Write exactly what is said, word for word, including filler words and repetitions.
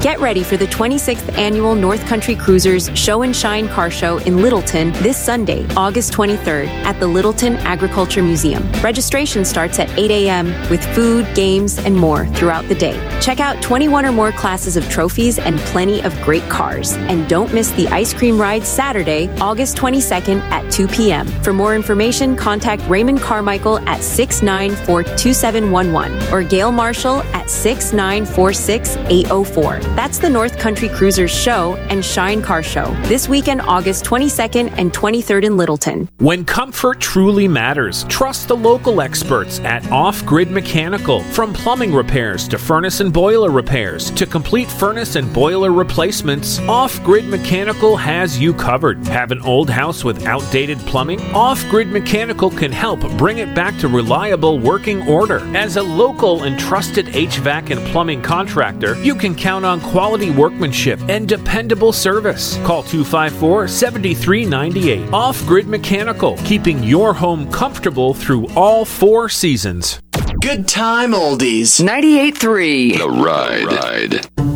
Get ready for the twenty-sixth Annual North Country Cruisers Show and Shine Car Show in Littleton this Sunday, August twenty-third, at the Littleton Agriculture Museum. Registration starts at eight a.m. with food, games, and more throughout the day. Check out twenty-one or more classes of trophies and plenty of great cars. And don't miss the ice cream ride Saturday, August twenty-second at two p.m. For more information, contact Raymond Carmichael at six nine four two seven one one or Gail Marshall at six nine four six eight oh four. That's the North Country Cruisers Show and Shine Car Show this weekend, August twenty-second and twenty-third in Littleton. When comfort truly matters, trust the local experts at Off Grid Mechanical. From plumbing repairs to furnace and boiler repairs to complete furnace and boiler replacements, Off Grid Mechanical has you covered. Have an old house with outdated plumbing? Off Grid Mechanical can help bring it back to reliable working order. As a local and trusted H V A C and plumbing contractor, you can count on quality workmanship and dependable service. Call two five four, seven three nine eight. Off Grid Mechanical, keeping your home comfortable through all four seasons. Good time oldies. ninety-eight point three. The Ride. Ride.